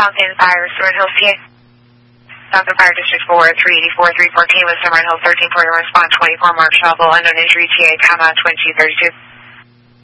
Falcon Fire, Thorn Hills, PA. Falcon Fire District 4, 384, 34K with Summer Hill 13 for your response 24 Mark Shovel, unknown injury TA, comma 2232.